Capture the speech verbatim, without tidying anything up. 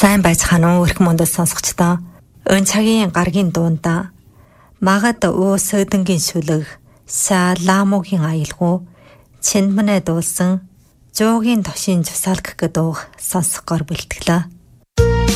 Сайн байцгаана уу эрх мөндөд сонсогчдоо. Өн цагийн гаргийн дуунда магад уу сөдөнгийн шүлэг шаламогийн аялгуу чэндмэнэ дуулсан жуугийн тошин жусаалгах гэдэг сонсохоор бэлтгэлээ.